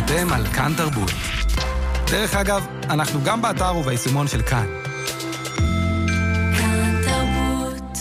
אתם על כאן תרבות. דרך אגב, אנחנו גם באתר וביישומון של כאן. כאן תרבות.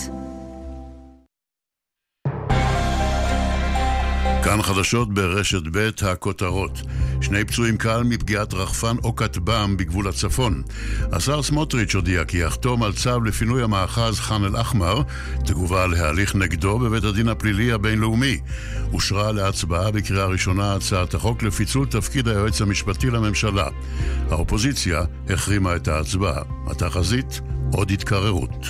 כאן חדשות ברשת ב' הכותרות. 2 פצועים קל מפגיעת רחפן או כטב"ם בגבול הצפון. השר סמוטריץ' הודיע כי יחתום על צו לפינוי המאחז ח'אן אל-אחמר, תגובה להליך נגדו בבית הדין הפלילי הבינלאומי. אושרה להצבעה בקריאה ראשונה הצעת החוק לפיצול תפקיד היועץ המשפטי לממשלה. האופוזיציה החרימה את ההצבעה. התחזית עוד התקררות.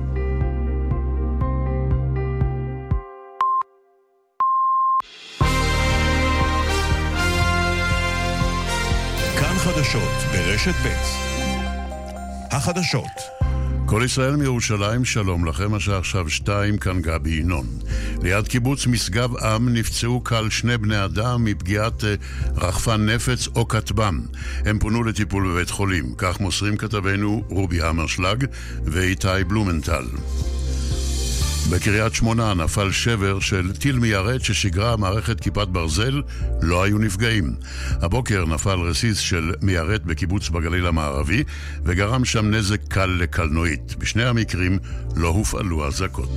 חדשות ברשת ב'. החדשות. כל ישראל מירושלים, שלום לכם, השעה עכשיו 2, כאן גבי ינון. ליד קיבוץ משגב עם נפצעו קל 2 בני אדם מפגיעת רחפן נפץ או כטב"ם. הם פונו לטיפול בבית חולים, כך מוסרים כתבנו רובי המרשלג ואיתי בלומנטל. בקריית שמונה נפל שבר של טיל מיירט ששגרה מערכת כיפת ברזל, לא היו נפגעים. הבוקר נפל רסיס של מיירט בקיבוץ בגליל המערבי וגרם שם נזק קל לקלנועית. בשני המקרים לא הופעלו אזעקות.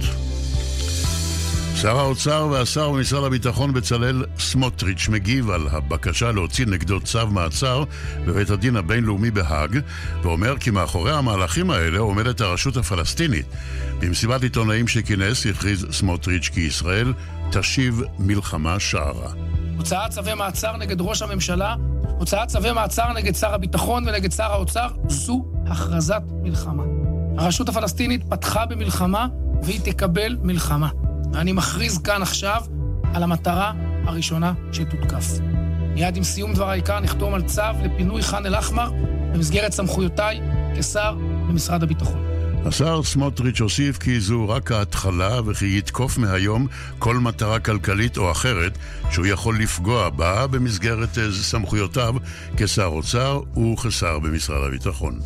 שר האוצר והשר במשרד הביטחון בצלאל סמוטריץ' מגיב על הבקשה להוציא נגדו צו מעצר בבית הדין הבינלאומי בהאג, ואומר כי מאחורי המהלכים האלה עומדת הרשות הפלסטינית. במסיבת עיתונאים שכינס הכריז סמוטריץ' כי ישראל תשיב מלחמה שערה. הוצאת צווי מעצר נגד ראש הממשלה, הוצאת צווי מעצר נגד שר הביטחון ונגד שר האוצר, זו הכרזת מלחמה. הרשות הפלסטינית פתחה במלחמה והיא תקבל מלחמה. ואני מכריז כאן עכשיו על המטרה הראשונה שתותקף. מיד עם סיום דבריי כאן נחתום על צו לפינוי ח'אן אל-אחמר במסגרת סמכויותיי כשר במשרד הביטחון. השר סמוטריץ' הוסיף כי זו רק ההתחלה וכי יתקוף מהיום כל מטרה כלכלית או אחרת שהוא יכול לפגוע בה במסגרת סמכויותיו כשר אוצר וכשר במשרד הביטחון.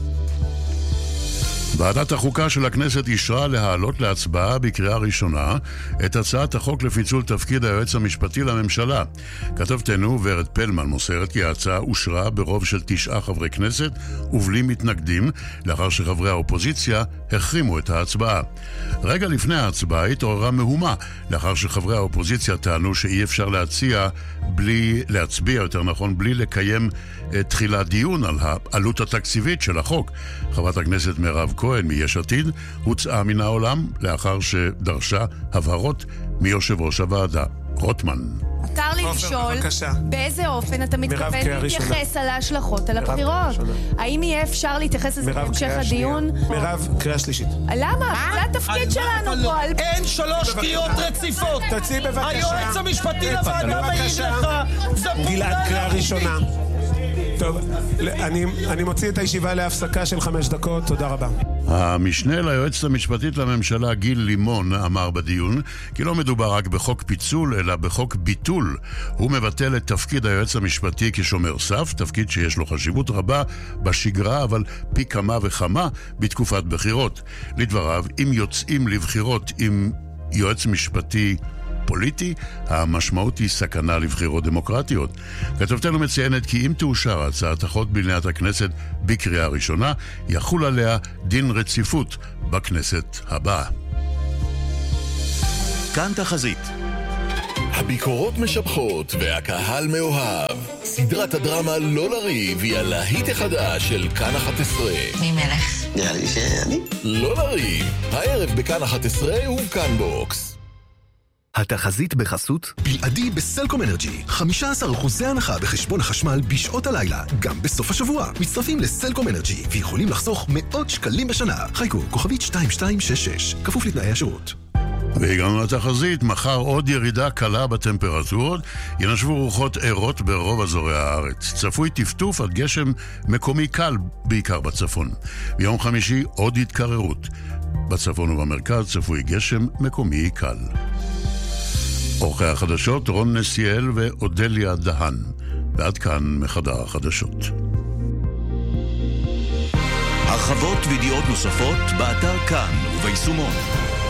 ועדת החוקה של הכנסת אישרה להעלות להצבעה בקריאה ראשונה את הצעת החוק לפיצול תפקיד היועץ המשפטי לממשלה. כתבתנו ורד פלמן מוסרת כי ההצעה אושרה ברוב של 9 חברי כנסת ובלי מתנגדים, לאחר שחברי האופוזיציה החרימו את ההצבעה. רגע לפני ההצבעה התעוררה מהומה, לאחר שחברי האופוזיציה טענו שאי אפשר להצביע בלי לקיים תחילת דיון על העלות התקציבית של החוק. חברת הכנסת מירב כהן מיש עתיד הוצאה מן העולם לאחר שדרשה הבהרות מיושב ראש הוועדה רוטמן. מותר לי לשאול באיזה אופן אתה מתכוון להתייחס על ההשלכות על הבחירות. האם יהיה אפשר להתייחס לזה בהמשך הדיון? מירב, קריאה שלישית. למה? זה התפקיד שלנו פה. אין 3 קריאות רציפות. תצאי בבקשה. היועץ המשפטי לוועדה מעיר לך. גלעד, קריאה ראשונה. טוב, אני מוציא את הישיבה להפסקה של 5 דקות. תודה רבה. המשנה ליועצת המשפטית לממשלה גיל לימון אמר בדיון כי לא מדובר רק בחוק פיצול אלא בחוק ביטול. הוא מבטל את תפקיד היועץ המשפטי כשומר סף, תפקיד שיש לו חשיבות רבה בשגרה אבל פי כמה וכמה בתקופת בחירות. לדבריו, אם יוצאים לבחירות עם יועץ משפטי פוליטי, המשמעות היא סכנה לבחירות דמוקרטיות. כתבתנו מציינת כי אם תאושר הצעת החוק במליאת הכנסת בקריאה ראשונה, יחול עליה דין רציפות בכנסת הבאה. כאן תחזית. הביקורות משבחות והקהל מאוהב. סדרת הדרמה לא לריב היא הלהיט החדש של כאן 11. מי מלך? נראה לי שאני. לא לריב, הערב בכאן 11 וכאן בוקס. התחזית בחסות בלעדי בסלקום אנרג'י 15% הנחה בחשבון החשמל בשעות הלילה גם בסוף השבוע. מצטרפים לסלקום אנרג'י ויכולים לחסוך מאות שקלים בשנה. חיכו כוכבית 2266 כפוף לתנאי השירות. והגענו לתחזית, מחר עוד ירידה קלה בטמפרטורות, ינשבו רוחות ערות ברוב אזורי הארץ. צפוי טפטוף עד גשם מקומי קל בעיקר בצפון. ביום חמישי עוד התקררות. בצפון ובמרכז צפוי גשם מקומי קל. אורחי החדשות רון נסיאל ואודליה דהן. ועד כאן מחדר החדשות. הרחבות וידיעות נוספות באתר כאן וביישומון.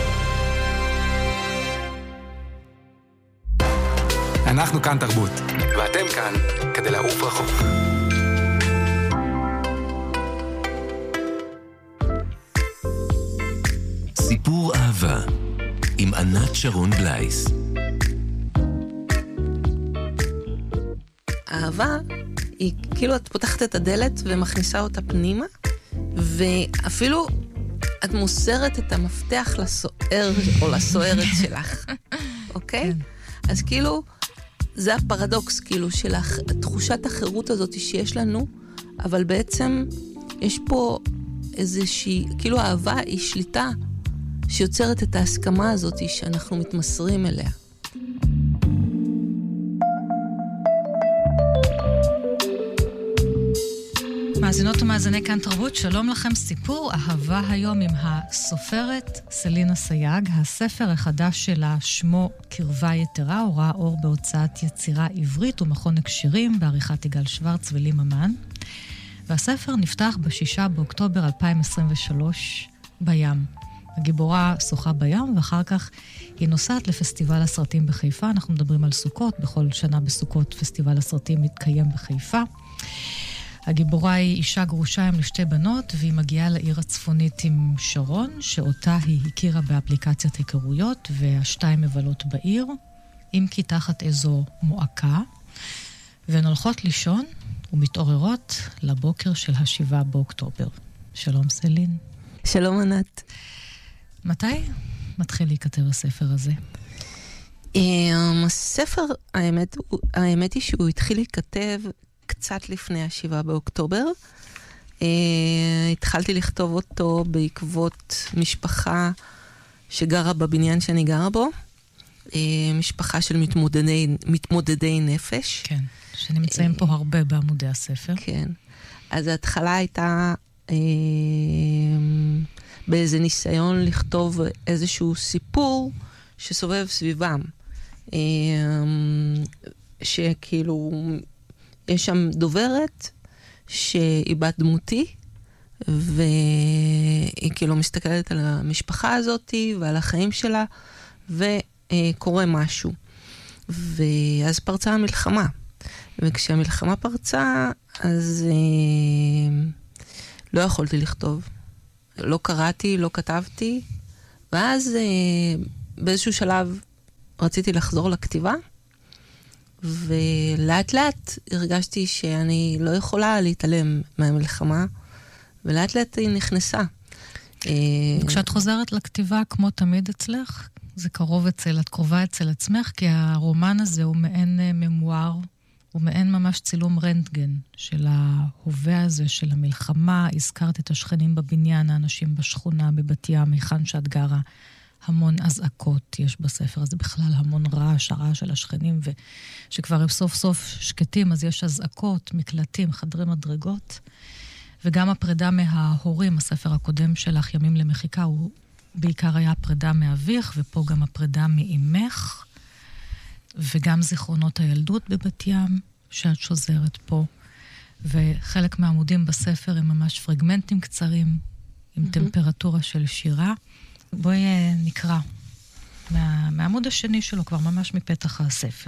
אנחנו כאן תרבות. ואתם כאן כדי לעוף רחוק. סיפור אהבה עם ענת שרון בלייס. אהבה היא כאילו את פותחת את הדלת ומכניסה אותה פנימה, ואפילו את מוסרת את המפתח לסוער או לסוערת שלך. אוקיי? אז כאילו זה הפרדוקס כאילו של תחושת החירות הזאת שיש לנו, אבל בעצם יש פה איזושהי, כאילו האהבה היא שליטה שיוצרת את ההסכמה הזאת שאנחנו מתמסרים אליה. מאזינות ומאזיני כאן תרבות, שלום לכם. סיפור אהבה היום עם הסופרת סלינה סייג. הספר החדש שלה שמו קרבה יתרה, הוראה אור בהוצאת יצירה עברית ומכון הקשירים בעריכת יגאל שוורץ ולי ממן. והספר נפתח ב6 באוקטובר 2023 בים. הגיבורה שוחה בים, ואחר כך היא נוסעת לפסטיבל הסרטים בחיפה. אנחנו מדברים על סוכות, בכל שנה בסוכות פסטיבל הסרטים מתקיים בחיפה. הגיבורה היא אישה גרושה עם לשתי בנות, והיא מגיעה לעיר הצפונית עם שרון, שאותה היא הכירה באפליקציית היכרויות, והשתיים מבלות בעיר, אם כי תחת איזו מועקה, והן הולכות לישון ומתעוררות לבוקר של 7 באוקטובר. שלום סלין. שלום ענת. מתי מתחיל להיכתב הספר הזה? הספר, האמת היא שהוא התחיל להיכתב קצת לפני 7 באוקטובר. התחלתי לכתוב אותו בעקבות משפחה שגרה בבניין שאני גרה בו. משפחה של מתמודדי נפש. כן, שנמצאים פה הרבה בעמודי הספר. כן. אז ההתחלה הייתה באיזה ניסיון לכתוב איזשהו סיפור שסובב סביבם. שכאילו יש שם דוברת שהיא בת דמותי, והיא כאילו מסתכלת על המשפחה הזאת ועל החיים שלה, וקורה משהו. ואז פרצה המלחמה. וכשהמלחמה פרצה, אז לא יכולתי לכתוב. לא קראתי, לא כתבתי, ואז באיזשהו שלב רציתי לחזור לכתיבה, ולאט לאט הרגשתי שאני לא יכולה להתעלם מהמלחמה, ולאט לאט היא נכנסה. כשאת חוזרת לכתיבה, כמו תמיד אצלך, זה קרוב את קרובה אצל עצמך, כי הרומן הזה הוא מעין ממואר, הוא מעין ממש צילום רנטגן של ההווה הזה, של המלחמה. הזכרת את השכנים בבניין, האנשים בשכונה, בבת ים, היכן שאת גרה. המון אזעקות יש בספר הזה, בכלל המון רעש, הרעש של השכנים, ושכבר הם סוף סוף שקטים, אז יש אזעקות, מקלטים, חדרי מדרגות, וגם הפרידה מההורים, הספר הקודם שלך, ימים למחיקה, הוא בעיקר היה הפרידה מאביך, ופה גם הפרידה מאימך, וגם זיכרונות הילדות בבת ים, שאת שוזרת פה, וחלק מהעמודים בספר הם ממש פרגמנטים קצרים, עם טמפרטורה של שירה. בואי נקרא מהעמוד השני שלו, כבר ממש מפתח הספר.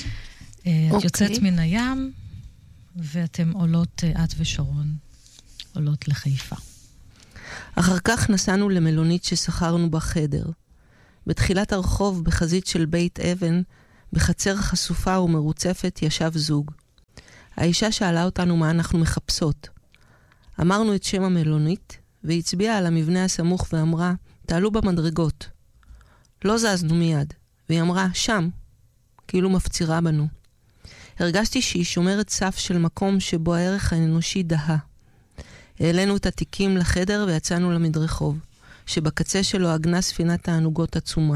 את יוצאת מן הים, ואתם עולות, את ושרון, עולות לחיפה. אחר כך נסענו למלונית ששכרנו בחדר. בתחילת הרחוב, בחזית של בית אבן, בחצר חשופה ומרוצפת, ישב זוג. האישה שאלה אותנו מה אנחנו מחפשות. אמרנו את שם המלונית, והצביעה על המבנה הסמוך ואמרה, תעלו במדרגות. לא זזנו מיד, והיא אמרה, שם, כאילו מפצירה בנו. הרגשתי שהיא שומרת סף של מקום שבו הערך האנושי דהה. העלינו את התיקים לחדר ויצאנו למדרחוב, שבקצה שלו עגנה ספינת הענוגות עצומה.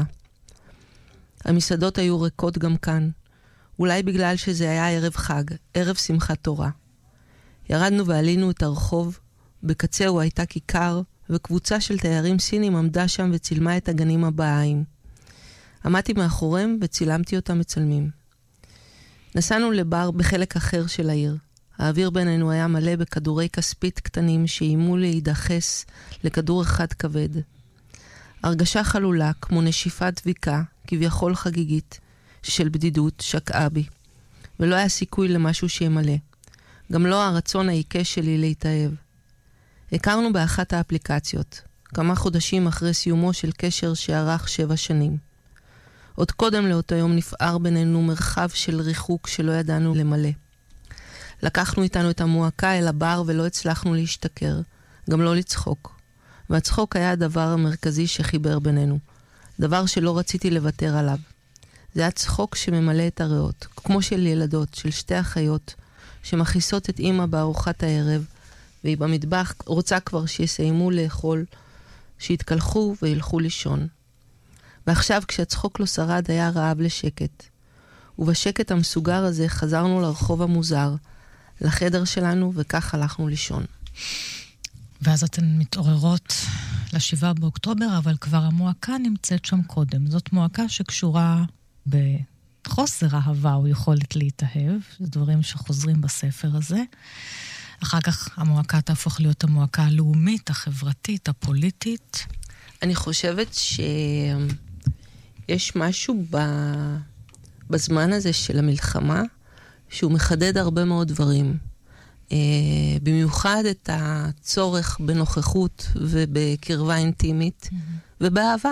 המסעדות היו ריקות גם כאן, אולי בגלל שזה היה ערב חג, ערב שמחת תורה. ירדנו ועלינו את הרחוב, בקצהו הייתה כיכר, וקבוצה של תיירים סינים עמדה שם וצילמה את הגנים הבאים. עמדתי מאחוריהם וצילמתי אותם מצלמים. נסענו לבר בחלק אחר של העיר. האוויר בינינו היה מלא בכדורי כספית קטנים שאיימו להידחס לכדור אחד כבד. הרגשה חלולה, כמו נשיפת דביקה, כביכול חגיגית, של בדידות, שקעה בי. ולא היה סיכוי למשהו שימלא. גם לא הרצון העיקש שלי להתאהב. הכרנו באחת האפליקציות, כמה חודשים אחרי סיומו של קשר שארך 7 שנים. עוד קודם לאותו יום נפער בינינו מרחב של ריחוק שלא ידענו למלא. לקחנו איתנו את המועקה אל הבר ולא הצלחנו להשתכר, גם לא לצחוק. והצחוק היה הדבר המרכזי שחיבר בינינו, דבר שלא רציתי לוותר עליו. זה היה צחוק שממלא את הריאות, כמו של ילדות, של 2 אחיות, שמכיסות את אמא בארוחת הערב, והיא במטבח רוצה כבר שיסיימו לאכול, שיתקלחו וילכו לישון. ועכשיו כשהצחוק לא שרד היה רעב לשקט. ובשקט המסוגר הזה חזרנו לרחוב המוזר, לחדר שלנו, וכך הלכנו לישון. ואז אתן מתעוררות ל7 באוקטובר, אבל כבר המועקה נמצאת שם קודם. זאת מועקה שקשורה בחוסר אהבה או יכולת להתאהב. זה דברים שחוזרים בספר הזה. אחר כך המועקה תהפוך להיות המועקה הלאומית, החברתית, הפוליטית. אני חושבת שיש משהו בזמן הזה של המלחמה, שהוא מחדד הרבה מאוד דברים. במיוחד את הצורך בנוכחות ובקרבה אינטימית ובאהבה.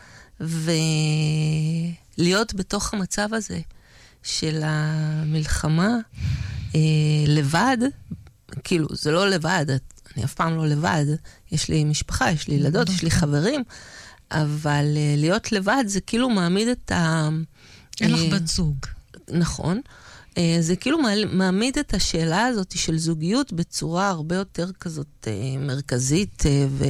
ולהיות בתוך המצב הזה של המלחמה לבד, כאילו זה לא לבד, אני אף פעם לא לבד, יש לי משפחה, יש לי ילדות, יש לי חברים, אבל להיות לבד זה כאילו מעמיד את אין לך בת זוג. נכון. זה כאילו מעמיד את השאלה הזאת של זוגיות בצורה הרבה יותר כזאת מרכזית,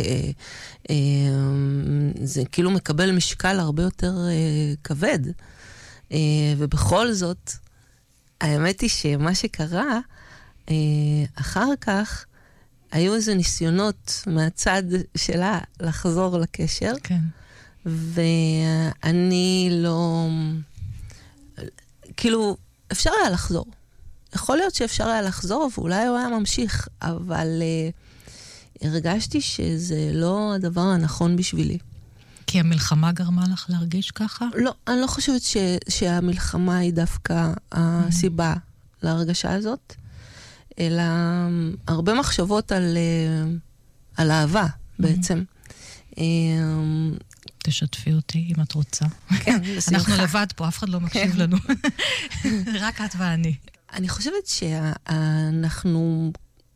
וזה כאילו מקבל משקל הרבה יותר כבד. ובכל זאת, האמת היא שמה שקרה, אחר כך, היו איזה ניסיונות מהצד שלה לחזור לקשר. כן. ואני לא... כאילו... אפשר היה לחזור. יכול להיות שאפשר היה לחזור, ואולי הוא היה ממשיך, אבל הרגשתי שזה לא הדבר הנכון בשבילי. כי המלחמה גרמה לך להרגיש ככה? לא, אני לא חושבת שהמלחמה היא דווקא הסיבה להרגשה הזאת, אלא הרבה מחשבות על אהבה בעצם. תשתפי אותי אם את רוצה. כן, בשמחה. אנחנו לבד פה, אף אחד לא מקשיב לנו. רק את ואני. אני חושבת שאנחנו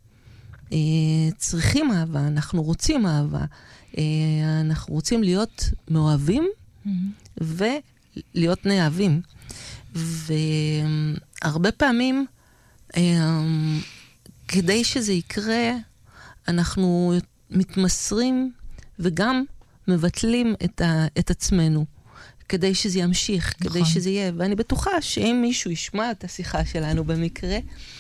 צריכים אהבה, אנחנו רוצים אהבה. אנחנו רוצים להיות מאוהבים ולהיות נאהבים. והרבה פעמים, כדי שזה יקרה, אנחנו מתמסרים וגם מבטלים את עצמנו, כדי שזה ימשיך, נכון. כדי שזה יהיה. ואני בטוחה שאם מישהו ישמע את השיחה שלנו במקרה,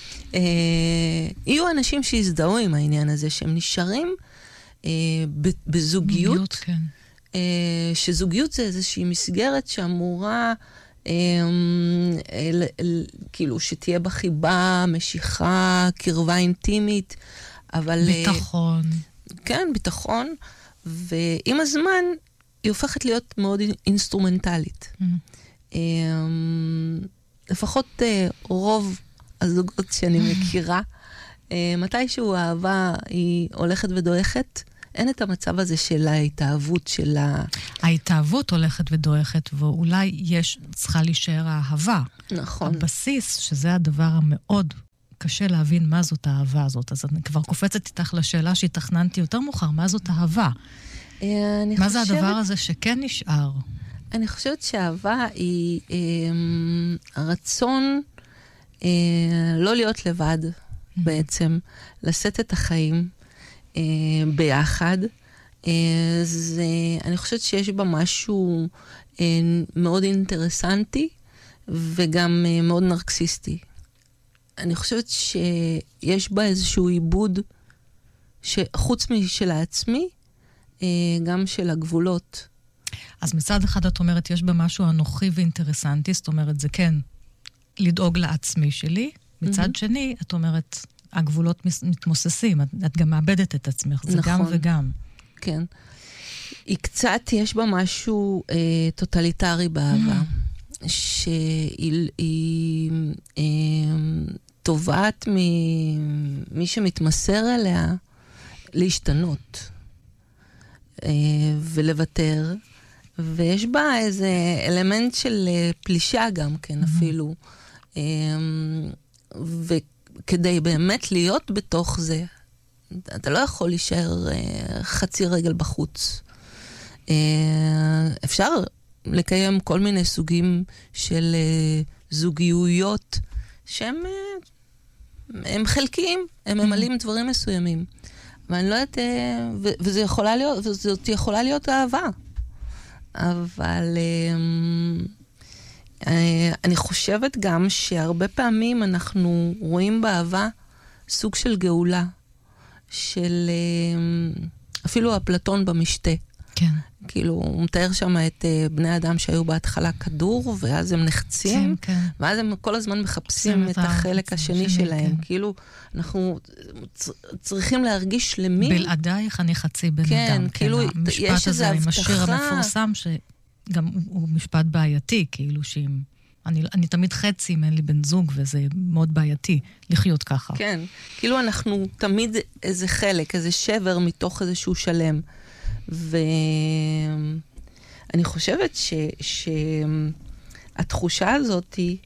יהיו אנשים שיזדהו עם העניין הזה, שהם נשארים בזוגיות, כן. שזוגיות זה איזושהי מסגרת שאמורה, כאילו שתהיה בה חיבה, משיכה, קרבה אינטימית, אבל... ביטחון. כן, ביטחון. ועם הזמן היא הופכת להיות מאוד אינסטרומנטלית. לפחות רוב הזוגות שאני מכירה, מתישהו האהבה היא הולכת ודועכת, אין את המצב הזה של ההתאהבות שלה. ההתאהבות הולכת ודועכת, ואולי צריכה להישאר האהבה. נכון. הבסיס, שזה הדבר המאוד קשה להבין מה זאת האהבה הזאת. אז אני כבר קופצת איתך לשאלה שהתכננתי יותר מאוחר, מה זאת אהבה? מה זה הדבר הזה שכן נשאר? אני חושבת שהאהבה היא הרצון לא להיות לבד בעצם, לשאת את החיים ביחד. אני חושבת שיש בה משהו מאוד אינטרסנטי וגם מאוד נרקסיסטי. אני חושבת שיש בה איזשהו עיבוד שחוץ משל העצמי, גם של הגבולות. אז מצד אחד את אומרת, יש בה משהו אנוכי ואינטרסנטי, זאת אומרת, זה כן לדאוג לעצמי שלי. מצד שני, את אומרת, הגבולות מתמוססים, את גם מאבדת את עצמך, זה גם וגם. כן. היא קצת, יש בה משהו טוטליטרי באהבה. שהיא תובעת ממי שמתמסר אליה להשתנות ולוותר, ויש בה איזה אלמנט של פלישה גם כן אפילו, וכדי באמת להיות בתוך זה, אתה לא יכול להישאר חצי רגל בחוץ. אפשר לקיים כל מיני סוגים של זוגיויות שהם חלקיים, הם ממלאים דברים מסוימים. ואני לא יודעת, וזאת יכולה להיות אהבה. אבל אני חושבת גם שהרבה פעמים אנחנו רואים באהבה סוג של גאולה, של אפילו אפלטון במשתה. כן. כאילו, הוא מתאר שם את בני אדם שהיו בהתחלה כדור, ואז הם נחצים, כן. ואז הם כל הזמן מחפשים את החלק השני שלהם. כן. כאילו, אנחנו צריכים להרגיש שלמים. בלעדייך אני חצי בן כן, אדם. כאילו, המשפט הזה עם השיר המפורסם, שגם הוא משפט בעייתי, כאילו שאם... אני תמיד חצי אם אין לי בן זוג, וזה מאוד בעייתי לחיות ככה. כן, כאילו אנחנו תמיד איזה חלק, איזה שבר מתוך איזשהו שלם. ואני חושבת שהתחושה הזאת היא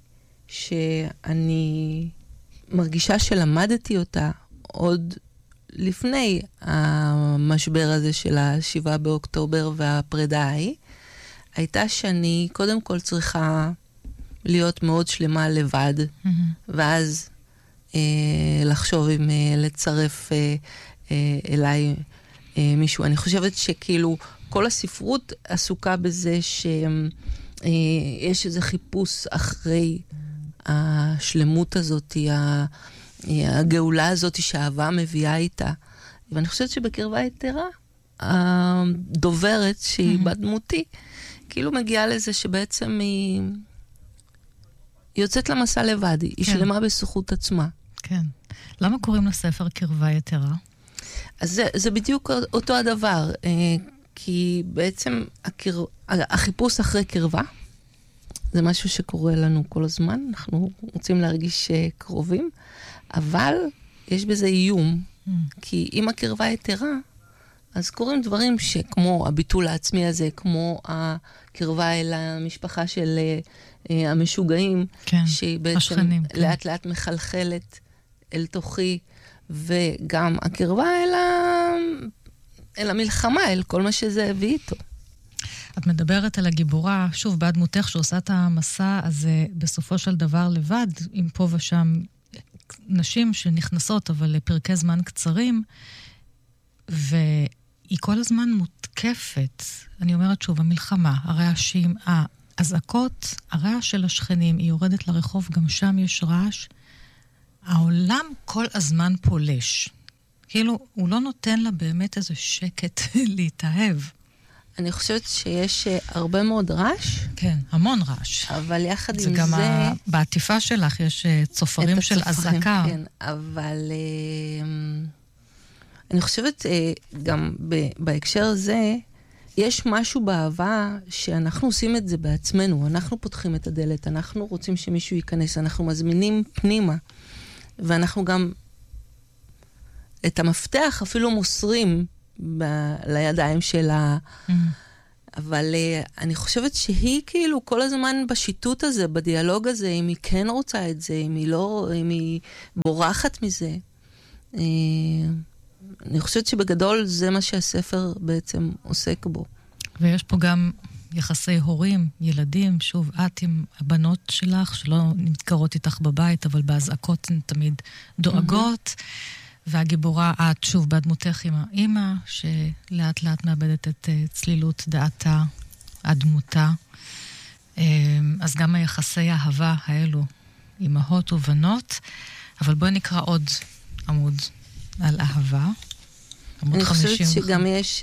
שאני מרגישה שלמדתי אותה עוד לפני המשבר הזה של 7 באוקטובר והפרידה ההיא, הייתה שאני קודם כל צריכה להיות מאוד שלמה לבד, ואז לחשוב אם לצרף אליי מישהו. אני חושבת שכאילו כל הספרות עסוקה בזה שיש איזה חיפוש אחרי השלמות הזאת, הגאולה הזאת שהאהבה מביאה איתה. ואני חושבת שבקרבה יתרה, הדוברת שהיא בדמותי, כאילו מגיעה לזה שבעצם היא יוצאת למסע לבד, היא שלמה בזכות עצמה. כן. למה קוראים לספר קרבה יתרה? אז זה בדיוק אותו הדבר, כי בעצם החיפוש אחרי קרבה, זה משהו שקורה לנו כל הזמן, אנחנו רוצים להרגיש קרובים, אבל יש בזה איום, כי אם הקרבה יתרה, אז קורים דברים שכמו הביטול העצמי הזה, כמו הקרבה אל המשפחה של המשוגעים, כן, שהיא בעצם השכנים, לאט לאט מחלחלת אל תוכי, וגם הקרבה אל המלחמה, אל כל מה שזה הביא איתו. את מדברת על הגיבורה, שוב, בדמותך שעושה את המסע הזה בסופו של דבר לבד, עם פה ושם נשים שנכנסות, אבל לפרקי זמן קצרים, והיא כל הזמן מותקפת. אני אומרת שוב, המלחמה, הרעשים, האזעקות, הרעש של השכנים, היא יורדת לרחוב, גם שם יש רעש. העולם כל הזמן פולש. כאילו, הוא לא נותן לה באמת איזה שקט להתאהב. אני חושבת שיש הרבה מאוד רעש. כן, המון רעש. אבל יחד עם זה... גם בעטיפה שלך יש צופרים של אזעקה. כן, אבל אני חושבת גם בהקשר הזה, יש משהו באהבה שאנחנו עושים את זה בעצמנו. אנחנו פותחים את הדלת, אנחנו רוצים שמישהו ייכנס, אנחנו מזמינים פנימה. ואנחנו גם את המפתח אפילו מוסרים לידיים שלה. אבל אני חושבת שהיא כאילו כל הזמן בשיטוט הזה, בדיאלוג הזה, אם היא כן רוצה את זה, אם היא לא, אם היא בורחת מזה. אני חושבת שבגדול זה מה שהספר בעצם עוסק בו. ויש פה גם יחסי הורים, ילדים, שוב, את עם הבנות שלך, שלא נתקרות איתך בבית, אבל בהזעקות הן תמיד דואגות, והגיבורה, את שוב בדמותך עם האמא, שלאט לאט מאבדת את צלילות דעתה, הדמותה. אז גם היחסי האהבה האלו, אמהות ובנות, אבל בואי נקרא עוד עמוד על אהבה. אני חושבת שגם יש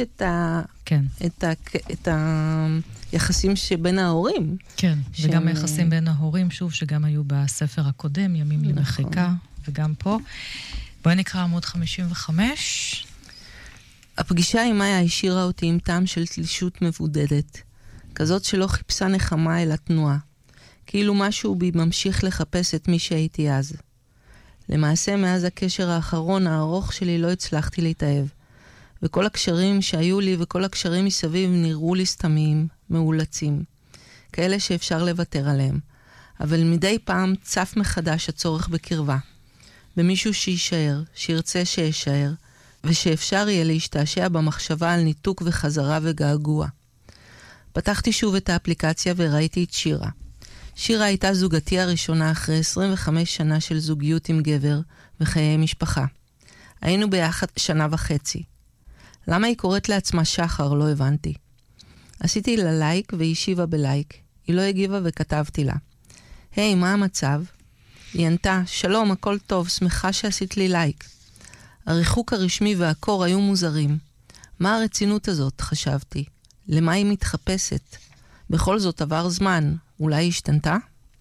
את היחסים שבין ההורים. כן, וגם היחסים בין ההורים, שוב, שגם היו בספר הקודם, ימים למחיקה, וגם פה. בואי נקרא עמוד 55. הפגישה עם מאיה השאירה אותי עם טעם של תלישות מבודדת, כזאת שלא חיפשה נחמה אל התנועה. כאילו משהו בי ממשיך לחפש את מי שהייתי אז. למעשה, מאז הקשר האחרון הארוך שלי לא הצלחתי להתאהב. וכל הקשרים שהיו לי וכל הקשרים מסביב נראו לי סתמיים, מאולצים. כאלה שאפשר לוותר עליהם. אבל מדי פעם צף מחדש הצורך בקרבה. במישהו שישאר, שירצה שישאר, ושאפשר יהיה להשתעשע במחשבה על ניתוק וחזרה וגעגוע. פתחתי שוב את האפליקציה וראיתי את שירה. שירה הייתה זוגתי הראשונה אחרי 25 שנה של זוגיות עם גבר וחיי משפחה. היינו ביחד 1.5 שנה. למה היא קוראת לעצמה שחר לא הבנתי. עשיתי לה לייק והיא השיבה בלייק. היא לא הגיבה וכתבתי לה. היי, מה המצב? היא ענתה, שלום, הכל טוב, שמחה שעשית לי לייק. הריחוק הרשמי והקור היו מוזרים. מה הרצינות הזאת, חשבתי? למה היא מתחפשת? בכל זאת עבר זמן, אולי היא השתנתה?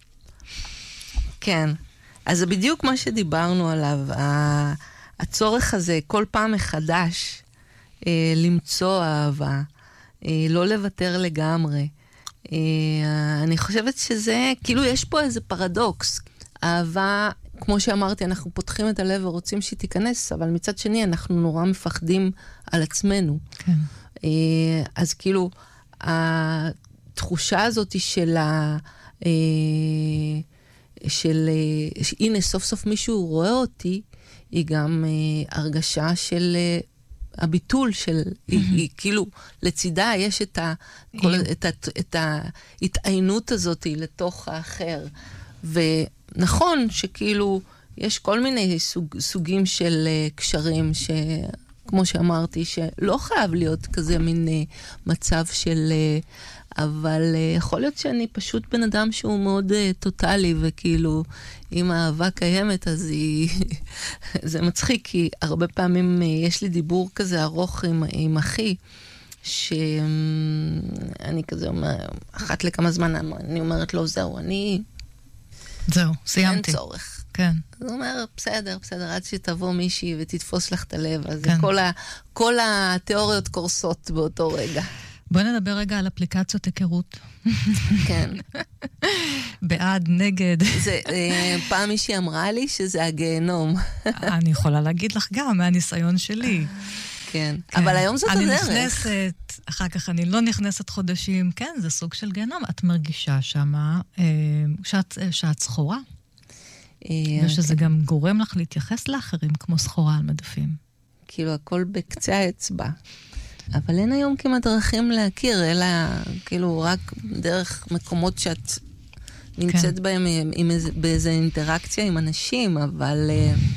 כן, אז זה בדיוק מה שדיברנו עליו, הצורך הזה כל פעם מחדש למצוא אהבה, לא לוותר לגמרי. אני חושבת שזה, כאילו יש פה איזה פרדוקס. אהבה, כמו שאמרתי, אנחנו פותחים את הלב ורוצים שהיא תיכנס, אבל מצד שני אנחנו נורא מפחדים על עצמנו. כן. אז כאילו, התחושה הזאת הנה סוף סוף מישהו רואה אותי, היא גם הרגשה של הביטול של, היא כאילו לצידה יש את ההתעיינות הזאת לתוך האחר. ונכון שכאילו יש כל מיני סוגים של קשרים כמו שאמרתי, שלא חייב להיות כזה מין מצב של אבל יכול להיות שאני פשוט בן אדם שהוא מאוד טוטלי, וכאילו, אם האהבה קיימת, אז זה מצחיק, כי הרבה פעמים יש לי דיבור כזה ארוך עם אחי, שאני כזה אומר, אחת לכמה זמן אני אומרת לו, זהו, סיימתי. אין צורך. כן. הוא אומר, בסדר, עד שתבוא מישהי ותתפוס לך את הלב, אז כל התיאוריות קורסות באותו רגע. בואי נדבר רגע על אפליקציות היכרות. כן. בעד, נגד. פעם מישהי אמרה לי שזה הגיהנום. אני יכולה להגיד לך גם, מהניסיון שלי. כן. אבל היום זאת הדרך. אני נכנסת, אחר כך אני לא נכנסת חודשים. כן, זה סוג של גיהנום. את מרגישה שמה שאת סחורה. ושזה גם גורם לך להתייחס לאחרים כמו סחורה על מדפים. כאילו הכל בקצה האצבע. אבל אין היום כמעט דרכים להכיר, אלא כאילו רק דרך מקומות שאת נמצאת בהם באיזו אינטראקציה עם אנשים, אבל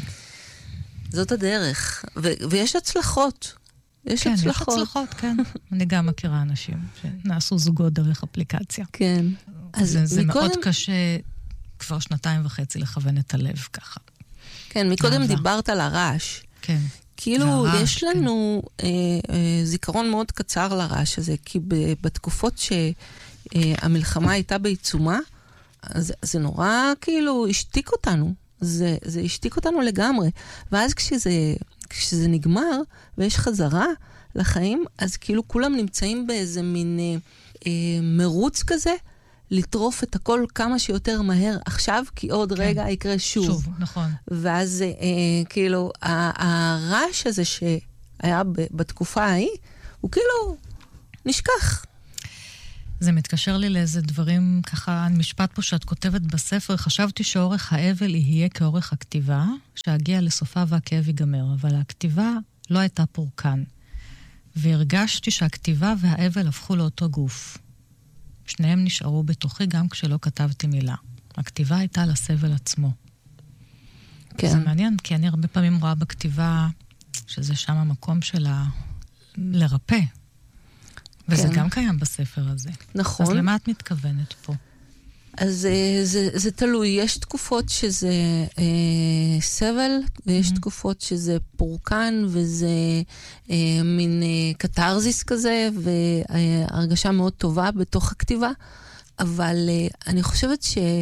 זאת הדרך. ויש הצלחות. יש הצלחות, כן. אני גם מכירה אנשים שנעשו זוגות דרך אפליקציה. כן. זה מאוד קשה כבר 2.5 לכוון את הלב ככה. כן, מקודם דיברת על הרעש. כן. כאילו, יש לנו זיכרון מאוד קצר לרעש הזה, כי בתקופות שהמלחמה הייתה בעיצומה, זה נורא כאילו השתיק אותנו. זה השתיק אותנו לגמרי. ואז כשזה נגמר, ויש חזרה לחיים, אז כאילו כולם נמצאים באיזה מין מרוץ כזה, לטרוף את הכל כמה שיותר מהר עכשיו, כי עוד רגע יקרה שוב. שוב, נכון. ואז כאילו, הרעש הזה שהיה בתקופה ההיא, הוא כאילו נשכח. זה מתקשר לי לאיזה דברים, ככה, משפט פה שאת כותבת בספר, חשבתי שאורך האבל יהיה כאורך הכתיבה, שהגיע לסופה והכאב ייגמר, אבל הכתיבה לא הייתה פורקן. והרגשתי שהכתיבה והאבל הפכו לאותו גוף. שניהם נשארו בתוכי גם כשלא כתבתי מילה. הכתיבה הייתה לסבל עצמו. כן. זה מעניין, כי אני הרבה פעמים רואה בכתיבה שזה שם המקום שלה לרפא. וזה גם קיים בספר הזה. נכון. אז למה את מתכוונת פה? אז זה תלוי. יש תקופות שזה סבל, ויש תקופות שזה פורקן, וזה מין קטרזיס כזה, והרגשה מאוד טובה בתוך הכתיבה. אבל אני חושבת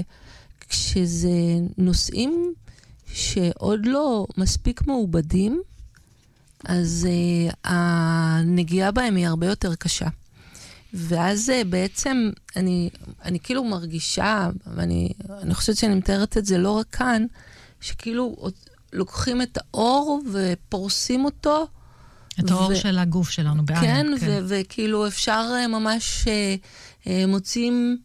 שכשזה נושאים שעוד לא מספיק מעובדים, אז הנגיעה בהם היא הרבה יותר קשה. ואז בעצם אני כאילו מרגישה, ואני חושבת שאני מתארת את זה לא רק כאן, שכאילו לוקחים את האור ופורסים אותו. את האור של הגוף שלנו בעין. כן, וכאילו אפשר ממש מוצאים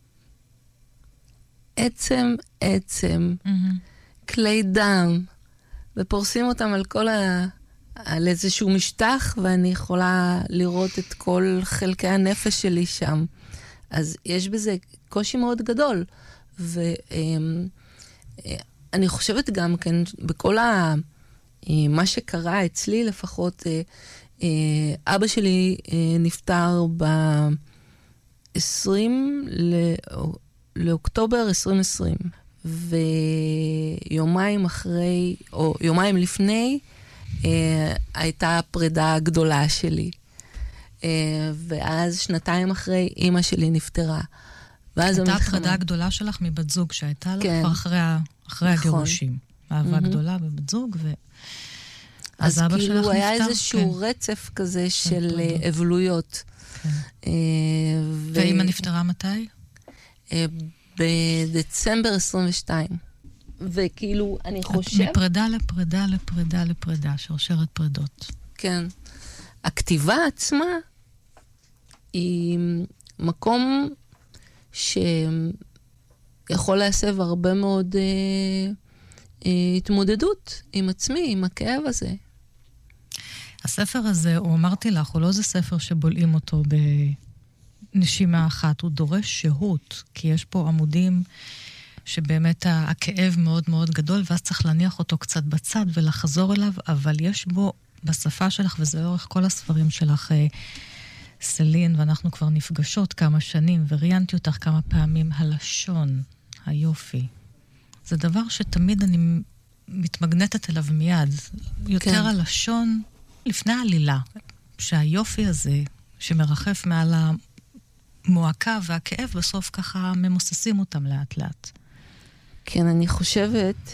עצם, כלי דם, ופורסים אותם על איזשהו משטח, ואני יכולה לראות את כל חלקי הנפש שלי שם. אז יש בזה קושי מאוד גדול. ואני חושבת גם כן, בכל מה שקרה אצלי לפחות, אבא שלי נפטר ב-20 לאוקטובר 2020, ויומיים אחרי, או יומיים לפני, הייתה הפרידה הגדולה שלי. ואז שנתיים אחרי, אמא שלי נפטרה. הייתה הפרידה הגדולה שלך מבת זוג שהייתה לך כבר אחרי הגירושים. אהבה גדולה בבת זוג, אז כאילו היה איזשהו רצף כזה של אבלויות. ואמא נפטרה מתי? בדצמבר 22. וכאילו, אני חושב... מפרידה לפרידה לפרידה לפרידה, שרשרת פרידות. כן. הכתיבה עצמה היא מקום שיכול להסב הרבה מאוד התמודדות עם עצמי, עם הכאב הזה. הספר הזה, הוא אמרתי לך, הוא לא זה ספר שבולעים אותו בנשימה אחת, הוא דורש שהות, כי יש פה עמודים שבאמת הכאב מאוד מאוד גדול, ואז צריך להניח אותו קצת בצד ולחזור אליו, אבל יש בו בשפה שלך, וזה לאורך כל הספרים שלך, סלין, ואנחנו כבר נפגשות כמה שנים, וראיינתי אותך כמה פעמים, הלשון, היופי. זה דבר שתמיד אני מתמגנטת אליו מיד. יותר הלשון לפני העלילה, שהיופי הזה שמרחף מעל המועקה והכאב, בסוף ככה ממוססים אותם לאט לאט. כן, אני חושבת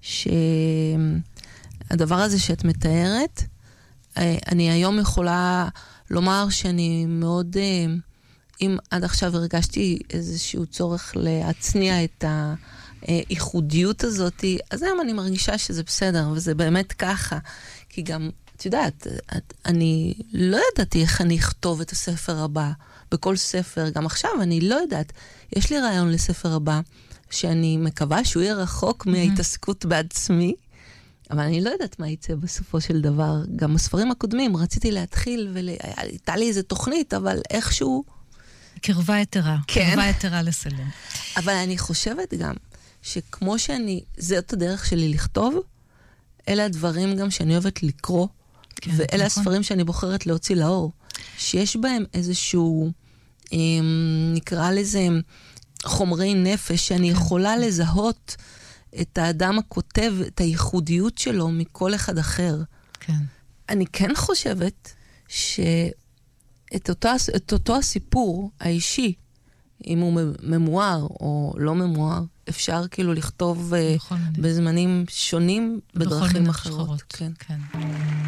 שהדבר הזה שאת מתארת, אני היום יכולה לומר שאני מאוד, אם עד עכשיו הרגשתי איזשהו צורך להצניע את הייחודיות הזאת, אז היום אני מרגישה שזה בסדר, וזה באמת ככה. כי גם, את יודעת, אני לא ידעתי איך אני אכתוב את הספר הבא. בכל ספר, גם עכשיו אני לא יודעת. יש לי רעיון לספר הבא, שאני מקווה שהוא יהיה רחוק מההתעסקות בעצמי, אבל אני לא יודעת מה יצא בסופו של דבר. גם הספרים הקודמים רציתי להתחיל, והייתה לי איזו תוכנית, אבל איכשהו... קרבה יתרה. כן. קרבה יתרה לסלם. אבל אני חושבת גם, שכמו זאת הדרך שלי לכתוב, אלה הדברים גם שאני אוהבת לקרוא, כן, ואלה נכון. הספרים שאני בוחרת להוציא לאור, שיש בהם איזשהו, נקרא לזה, חומרי נפש, שאני יכולה לזהות את האדם הכותב, את הייחודיות שלו מכל אחד אחר. כן. אני כן חושבת שאת אותו הסיפור האישי, אם הוא ממואר או לא ממואר, אפשר כאילו לכתוב בזמנים שונים בדרכים אחרות. כן.